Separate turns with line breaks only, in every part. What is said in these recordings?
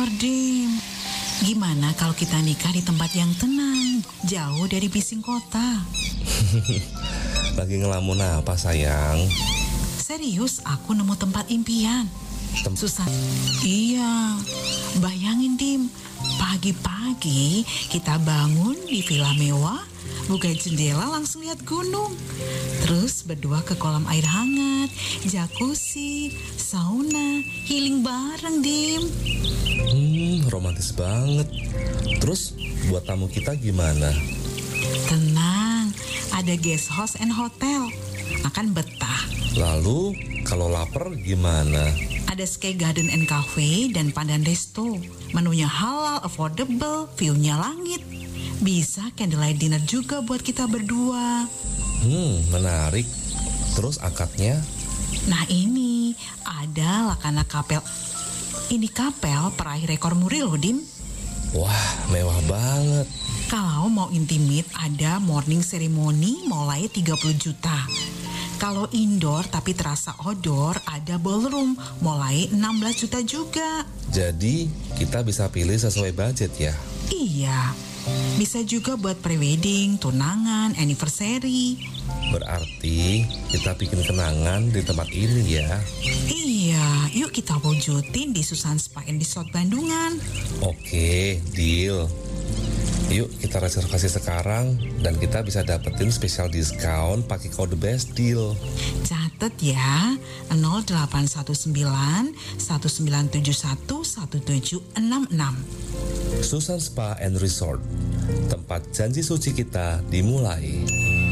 Dim. Gimana kalau kita nikah di tempat yang tenang, jauh dari bising kota?
Lagi ngelamun apa sayang?
Serius, aku nemu tempat impian. Susan. Iya, bayangin Dim, pagi-pagi kita bangun di villa mewah, buka jendela langsung lihat gunung. Terus berdua ke kolam air hangat, jacuzzi, sauna, healing bareng Dim.
Romantis banget. Terus buat tamu kita gimana?
Tenang, ada guest house and hotel, akan betah.
Lalu kalau lapar gimana?
Ada Sky Garden and Cafe dan Pandan Resto. Menunya halal, affordable, view-nya langit. Bisa candlelight dinner juga buat kita berdua.
Menarik. Terus akadnya?
Nah ini, ada Lakana Kapel. Ini kapel peraih rekor muri loh, Dim.
Wah, mewah banget.
Kalau mau intimate, ada morning ceremony mulai 30 juta. Kalau indoor tapi terasa outdoor, ada ballroom mulai 16 juta juga.
Jadi kita bisa pilih sesuai budget ya?
Iya, bisa juga buat prewedding, tunangan, anniversary.
Berarti kita bikin kenangan di tempat ini ya?
Iya, yuk kita wujudin di Susan Spa and Resort Bandungan.
Oke, deal. Yuk kita reservasi sekarang dan kita bisa dapetin spesial diskon pakai kode best deal.
Catet ya, 0819 1971 1766.
Susan Spa and Resort, tempat janji suci kita dimulai.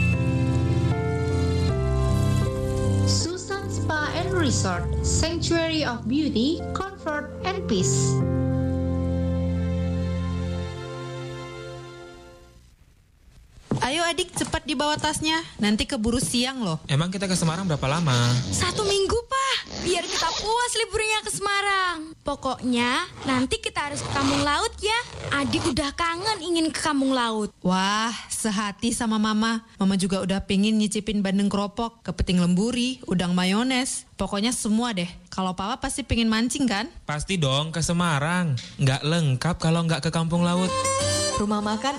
Susan Spa and Resort, Sanctuary of Beauty, Comfort, and Peace.
Ayo adik, cepat dibawa tasnya. Nanti keburu siang loh.
Emang kita ke Semarang berapa lama?
1 minggu, Pak. Biar kita puas liburnya ke Semarang. Pokoknya nanti kita harus ke Kampung Laut ya. Adik udah kangen ingin ke Kampung Laut.
Wah, sehati sama mama. Mama juga udah pengen nyicipin bandeng keropok, kepiting lemburi, udang mayones. Pokoknya semua deh. Kalau papa pasti pengen mancing kan?
Pasti dong ke Semarang. Nggak lengkap kalau nggak ke Kampung Laut.
Rumah makan